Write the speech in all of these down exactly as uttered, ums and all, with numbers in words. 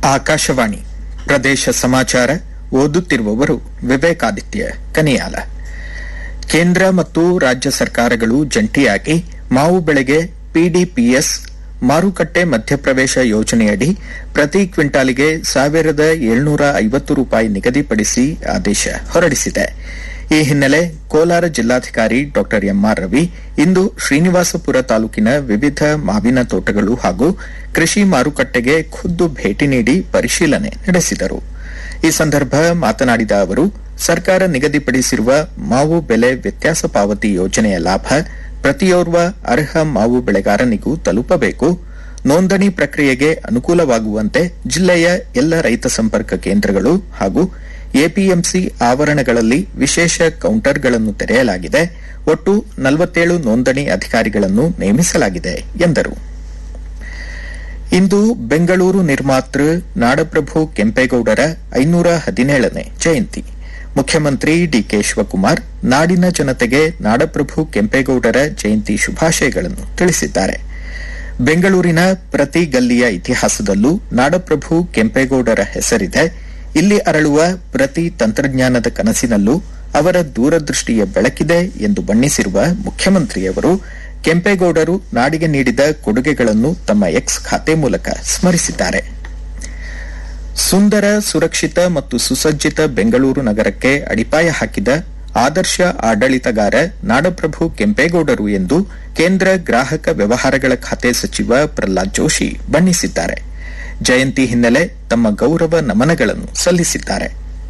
ಆಕಾಶವಾಣಿ ಪ್ರದೇಶ ಸಮಾಚಾರ ಓದುತ್ತಿರುವವರು ವಿವೇಕಾದಿತ್ಯ ಕನಿಯಾಲ. ಕೇಂದ್ರ ಮತ್ತು ರಾಜ್ಯ ಸರ್ಕಾರಗಳು ಜಂಟಿಯಾಗಿ ಮಾವು ಬೆಳೆಗೆ ಪಿಡಿಪಿಎಸ್ ಮಾರುಕಟ್ಟೆ ಮಧ್ಯಪ್ರವೇಶ ಯೋಜನೆಯಡಿ ಪ್ರತಿ ಕ್ವಿಂಟಾಲಿಗೆ ಸಾವಿರದ ಏಳ್ನೂರ ಐವತ್ತು ರೂಪಾಯಿ ನಿಗದಿಪಡಿಸಿ ಆದೇಶ ಹೊರಡಿಸಿದೆ. ಈ ಹಿನ್ನೆಲೆ ಕೋಲಾರ ಜಿಲ್ಲಾಧಿಕಾರಿ ಡಾ ಎಂಆರ್ ರವಿ ಇಂದು ಶ್ರೀನಿವಾಸಪುರ ತಾಲೂಕಿನ ವಿವಿಧ ಮಾವಿನ ತೋಟಗಳು ಹಾಗೂ ಕೃಷಿ ಮಾರುಕಟ್ಟೆಗೆ ಖುದ್ದು ಭೇಟಿ ನೀಡಿ ಪರಿಶೀಲನೆ ನಡೆಸಿದರು. ಈ ಸಂದರ್ಭ ಮಾತನಾಡಿದ ಅವರು, ಸರ್ಕಾರ ನಿಗದಿಪಡಿಸಿರುವ ಮಾವು ಬೆಲೆ ವ್ಯತ್ಯಾಸ ಪಾವತಿ ಯೋಜನೆಯ ಲಾಭ ಪ್ರತಿಯೋರ್ವ ಅರ್ಹ ಮಾವು ಬೆಳೆಗಾರನಿಗೂ ತಲುಪಬೇಕು. ನೋಂದಣಿ ಪ್ರಕ್ರಿಯೆಗೆ ಅನುಕೂಲವಾಗುವಂತೆ ಜಿಲ್ಲೆಯ ಎಲ್ಲ ರೈತ ಸಂಪರ್ಕ ಕೇಂದ್ರಗಳು ಹಾಗೂ ಎಪಿಎಂಸಿ ಆವರಣಗಳಲ್ಲಿ ವಿಶೇಷ ಕೌಂಟರ್ಗಳನ್ನು ತೆರೆಯಲಾಗಿದೆ. ಒಟ್ಟು ನಲವತ್ತೇಳು ನೋಂದಣಿ ಅಧಿಕಾರಿಗಳನ್ನು ನೇಮಿಸಲಾಗಿದೆ ಎಂದರು. ಇಂದು ಬೆಂಗಳೂರು ನಿರ್ಮಾತೃ ನಾಡಪ್ರಭು ಕೆಂಪೇಗೌಡರ ಐನೂರ ಹದಿನೇಳನೇ ಜಯಂತಿ. ಮುಖ್ಯಮಂತ್ರಿ ಡಿಕೆ ಶಿವಕುಮಾರ್ ನಾಡಿನ ಜನತೆಗೆ ನಾಡಪ್ರಭು ಕೆಂಪೇಗೌಡರ ಜಯಂತಿ ಶುಭಾಶಯಗಳನ್ನು ತಿಳಿಸಿದ್ದಾರೆ. ಬೆಂಗಳೂರಿನ ಪ್ರತಿ ಗಲ್ಲಿಯ ಇತಿಹಾಸದಲ್ಲೂ ನಾಡಪ್ರಭು ಕೆಂಪೇಗೌಡರ ಹೆಸರಿದೆ. ಇಲ್ಲಿ ಅರಳುವ ಪ್ರತಿ ತಂತ್ರಜ್ಞಾನದ ಕನಸಿನಲ್ಲೂ ಅವರ ದೂರದೃಷ್ಟಿಯ ಬೆಳಕಿದೆ ಎಂದು ಬಣ್ಣಿಸಿರುವ ಮುಖ್ಯಮಂತ್ರಿಯವರು ಕೆಂಪೇಗೌಡರು ನಾಡಿಗೆ ನೀಡಿದ ಕೊಡುಗೆಗಳನ್ನು ತಮ್ಮ ಎಕ್ಸ್ ಖಾತೆ ಮೂಲಕ ಸ್ಮರಿಸಿದ್ದಾರೆ. ಸುಂದರ, ಸುರಕ್ಷಿತ ಮತ್ತು ಸುಸಜ್ಜಿತ ಬೆಂಗಳೂರು ನಗರಕ್ಕೆ ಅಡಿಪಾಯ ಹಾಕಿದ ಆದರ್ಶ ಆಡಳಿತಗಾರ ನಾಡಪ್ರಭು ಕೆಂಪೇಗೌಡರು ಎಂದು ಕೇಂದ್ರ ಗ್ರಾಹಕ ವ್ಯವಹಾರಗಳ ಖಾತೆ ಸಚಿವ ಪ್ರಹ್ಲಾದ್ ಜೋಶಿ ಬಣ್ಣಿಸಿದ್ದಾರೆ. ಜಯಂತಿ ಹಿನ್ನೆಲೆ ತಮ್ಮ ಗೌರವ ನಮನಗಳನ್ನು ಸಲ್ಲಿಸಿದ್ದಾರೆ.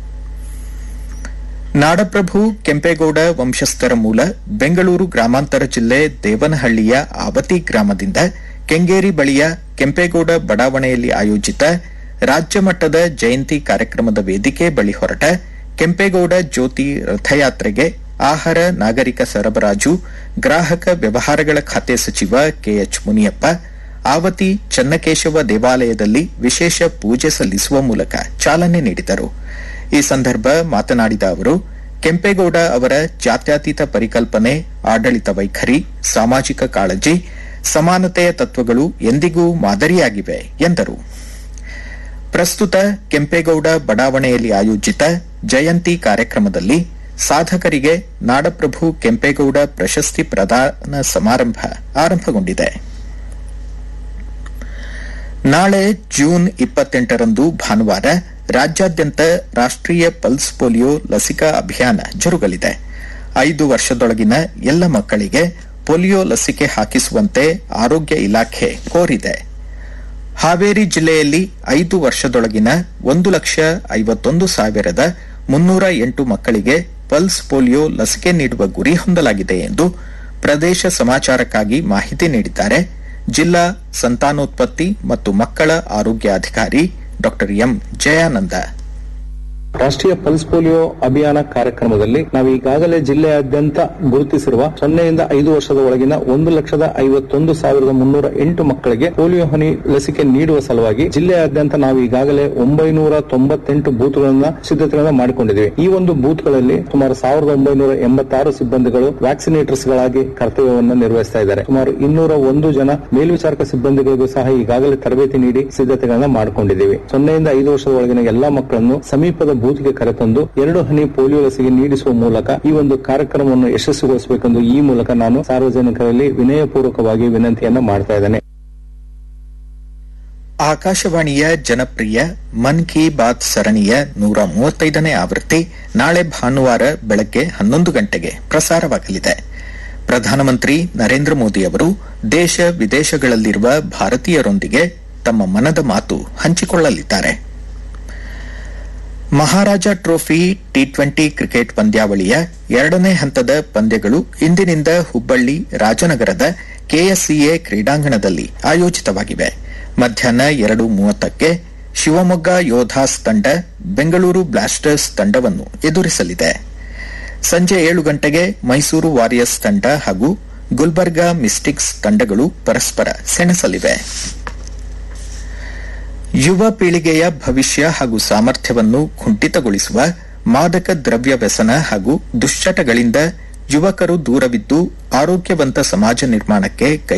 ನಾಡಪ್ರಭು ಕೆಂಪೇಗೌಡ ವಂಶಸ್ಥರ ಮೂಲ ಬೆಂಗಳೂರು ಗ್ರಾಮಾಂತರ ಜಿಲ್ಲೆ ದೇವನಹಳ್ಳಿಯ ಆವತಿ ಗ್ರಾಮದಿಂದ ಕೆಂಗೇರಿ ಬಳಿಯ ಕೆಂಪೇಗೌಡ ಬಡಾವಣೆಯಲ್ಲಿ ಆಯೋಜಿತ ರಾಜ್ಯ ಮಟ್ಟದ ಜಯಂತಿ ಕಾರ್ಯಕ್ರಮದ ವೇದಿಕೆ ಬಳಿ ಹೊರಟ ಕೆಂಪೇಗೌಡ ಜ್ಯೋತಿ ರಥಯಾತ್ರೆಗೆ ಆಹಾರ, ನಾಗರಿಕ ಸರಬರಾಜು, ಗ್ರಾಹಕ ವ್ಯವಹಾರಗಳ ಖಾತೆ ಸಚಿವ ಕೆಎಚ್ ಮುನಿಯಪ್ಪ ಆವತಿ ಚನ್ನಕೇಶವ ದೇವಾಲಯದಲ್ಲಿ ವಿಶೇಷ ಪೂಜೆ ಸಲ್ಲಿಸುವ ಮೂಲಕ ಚಾಲನೆ ನೀಡಿದರು. ಈ ಸಂದರ್ಭ ಮಾತನಾಡಿದ ಅವರು, ಕೆಂಪೇಗೌಡ ಅವರ ಜಾತ್ಯತೀತ ಪರಿಕಲ್ಪನೆ, ಆಡಳಿತ ವೈಖರಿ, ಸಾಮಾಜಿಕ ಕಾಳಜಿ, ಸಮಾನತೆಯ ತತ್ವಗಳು ಎಂದಿಗೂ ಮಾದರಿಯಾಗಿವೆ ಎಂದರು. ಪ್ರಸ್ತುತ ಕೆಂಪೇಗೌಡ ಬಡಾವಣೆಯಲ್ಲಿ ಆಯೋಜಿತ ಜಯಂತಿ ಕಾರ್ಯಕ್ರಮದಲ್ಲಿ ಸಾಧಕರಿಗೆ ನಾಡಪ್ರಭು ಕೆಂಪೇಗೌಡ ಪ್ರಶಸ್ತಿ ಪ್ರದಾನ ಸಮಾರಂಭ ಆರಂಭಗೊಂಡಿದೆ. ನಾಳೆ ಜೂನ್ ಇಪ್ಪತ್ತೆಂಟರಂದು ಭಾನುವಾರ ರಾಜ್ಯಾದ್ಯಂತ ರಾಷ್ಟೀಯ ಪಲ್ಸ್ ಪೋಲಿಯೋ ಲಸಿಕಾ ಅಭಿಯಾನ ಜರುಗಲಿದೆ. ಐದು ವರ್ಷದೊಳಗಿನ ಎಲ್ಲ ಮಕ್ಕಳಿಗೆ ಪೋಲಿಯೋ ಲಸಿಕೆ ಹಾಕಿಸುವಂತೆ ಆರೋಗ್ಯ ಇಲಾಖೆ ಕೋರಿದೆ. ಹಾವೇರಿ ಜಿಲ್ಲೆಯಲ್ಲಿ ಐದು ವರ್ಷದೊಳಗಿನ ಒಂದು ಲಕ್ಷ ಐವತ್ತೊಂದು ಸಾವಿರದ ಮುನ್ನೂರ ಎಂಟು ಮಕ್ಕಳಿಗೆ ಪಲ್ಸ್ ಪೋಲಿಯೋ ಲಸಿಕೆ ನೀಡುವ ಗುರಿ ಹೊಂದಲಾಗಿದೆ ಎಂದು ಪ್ರದೇಶ ಸಮಾಚಾರಕ್ಕಾಗಿ ಮಾಹಿತಿ ನೀಡಿದ್ದಾರೆ ಜಿಲ್ಲಾ ಸಂತಾನೋತ್ಪತ್ತಿ ಮತ್ತು ಮಕ್ಕಳ ಆರೋಗ್ಯ ಅಧಿಕಾರಿ ಡಾ ಎಂ ಜಯಾನಂದ. ರಾಷ್ಟ್ರೀಯ ಪಲ್ಸ್ ಪೋಲಿಯೋ ಅಭಿಯಾನ ಕಾರ್ಯಕ್ರಮದಲ್ಲಿ ನಾವು ಈಗಾಗಲೇ ಜಿಲ್ಲೆಯಾದ್ಯಂತ ಗುರುತಿಸಿರುವ ಸೊನ್ನೆಯಿಂದ ಐದು ವರ್ಷದ ಒಳಗಿನ ಒಂದು ಲಕ್ಷದ ಐವತ್ತೊಂದು ಸಾವಿರದ ಮುನ್ನೂರ ಎಂಟು ಮಕ್ಕಳಿಗೆ ಪೋಲಿಯೋ ಹನಿ ಲಸಿಕೆ ನೀಡುವ ಸಲುವಾಗಿ ಜಿಲ್ಲೆಯಾದ್ಯಂತ ನಾವು ಈಗಾಗಲೇ ಒಂಬೈನೂರ ತೊಂಬತ್ತೆಂಟು ಬೂತ್ಗಳನ್ನ ಸಿದ್ಧತೆಗಳನ್ನ ಮಾಡಿಕೊಂಡಿದ್ದೇವೆ. ಈ ಒಂದು ಬೂತ್ಗಳಲ್ಲಿ ಸುಮಾರು ಸಾವಿರದ ಒಂಬೈನೂರ ಎಂಬತ್ತಾರು ಸಿಬ್ಬಂದಿಗಳು ವ್ಯಾಕ್ಸಿನೇಟರ್ಸ್ ಗಳಾಗಿ ಕರ್ತವ್ಯವನ್ನು ನಿರ್ವಹಿಸ್ತಾ ಇದ್ದಾರೆ. ಸುಮಾರು ಇನ್ನೂರ ಒಂದು ಜನ ಮೇಲ್ವಿಚಾರಕ ಸಿಬ್ಬಂದಿಗಳಿಗೂ ಸಹ ಈಗಾಗಲೇ ತರಬೇತಿ ನೀಡಿ ಸಿದ್ಧತೆಗಳನ್ನ ಮಾಡಿಕೊಂಡಿದ್ದೇವೆ. ಸೊನ್ನೆಯಿಂದ ಐದು ವರ್ಷದ ಒಳಗಿನ ಎಲ್ಲಾ ಮಕ್ಕಳನ್ನು ಸಮೀಪದ ಬೂತ್ಗೆ ಕರೆತಂದು ಎರಡು ಹನಿ ಪೋಲಿಯೋ ಲಸಿಕೆ ನೀಡಿಸುವ ಮೂಲಕ ಈ ಒಂದು ಕಾರ್ಯಕ್ರಮವನ್ನು ಯಶಸ್ವಿಗೊಳಿಸಬೇಕೆಂದು ಈ ಮೂಲಕ ನಾನು ಸಾರ್ವಜನಿಕರಲ್ಲಿ ವಿನಯಪೂರ್ವಕವಾಗಿ ವಿನಂತಿಯನ್ನ ಮಾಡ್ತಾ ಇದ್ದೇನೆ. ಆಕಾಶವಾಣಿಯ ಜನಪ್ರಿಯ ಮನ್ ಕಿ ಬಾತ್ ಸರಣಿಯ ನೂರ ಮೂವತ್ತೈದನೇ ಆವೃತ್ತಿ ನಾಳೆ ಭಾನುವಾರ ಬೆಳಗ್ಗೆ ಹನ್ನೊಂದು ಗಂಟೆಗೆ ಪ್ರಸಾರವಾಗಲಿದೆ. ಪ್ರಧಾನಮಂತ್ರಿ ನರೇಂದ್ರ ಮೋದಿ ಅವರು ದೇಶ ವಿದೇಶಗಳಲ್ಲಿರುವ ಭಾರತೀಯರೊಂದಿಗೆ ತಮ್ಮ ಮನದ ಮಾತು ಹಂಚಿಕೊಳ್ಳಲಿದ್ದಾರೆ. ಮಹಾರಾಜ ಟ್ರೋಫಿ ಟಿ ಟ್ವೆಂಟಿ ಕ್ರಿಕೆಟ್ ಪಂದ್ಯಾವಳಿಯ ಎರಡನೇ ಹಂತದ ಪಂದ್ಯಗಳು ಇಂದಿನಿಂದ ಹುಬ್ಬಳ್ಳಿ ರಾಜನಗರದ ಕೆಎಸ್ಸಿಎ ಕ್ರೀಡಾಂಗಣದಲ್ಲಿ ಆಯೋಜಿತವಾಗಿವೆ. ಮಧ್ಯಾಹ್ನ ಎರಡು ಮೂವತ್ತಕ್ಕೆ ಶಿವಮೊಗ್ಗ ಯೋಧಾಸ್ ತಂಡ ಬೆಂಗಳೂರು ಬ್ಲಾಸ್ಟರ್ಸ್ ತಂಡವನ್ನು ಎದುರಿಸಲಿದೆ. ಸಂಜೆ ಏಳು ಗಂಟೆಗೆ ಮೈಸೂರು ವಾರಿಯರ್ಸ್ ತಂಡ ಹಾಗೂ ಗುಲ್ಬರ್ಗಾ ಮಿಸ್ಟಿಕ್ಸ್ ತಂಡಗಳು ಪರಸ್ಪರ ಸೆಣಸಲಿವೆ. ಯುವ ಪೀಳಿಗೆಯ ಭವಿಷ್ಯ ಹಾಗೂ ಸಾಮರ್ಥ್ಯವನ್ನು ಕುಂಠಿತಗೊಳಿಸುವ ಮಾದಕ ದ್ರವ್ಯ ವ್ಯಸನ ಹಾಗೂ ದುಶ್ಚಟಗಳಿಂದ ಯುವಕರು ದೂರವಿದ್ದು ಆರೋಗ್ಯವಂತ ಸಮಾಜ ನಿರ್ಮಾಣಕ್ಕೆ ಕೈ